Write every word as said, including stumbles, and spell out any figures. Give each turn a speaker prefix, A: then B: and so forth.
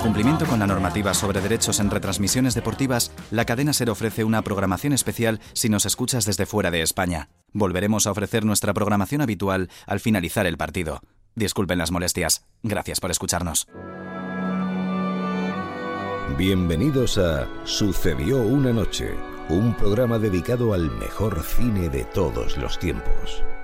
A: cumplimiento con la normativa sobre derechos en retransmisiones deportivas, la cadena SER ofrece una programación especial si nos escuchas desde fuera de España. Volveremos a ofrecer nuestra programación habitual al finalizar el partido. Disculpen las molestias. Gracias por escucharnos.
B: Bienvenidos a Sucedió una noche, un programa dedicado al mejor cine de todos los tiempos.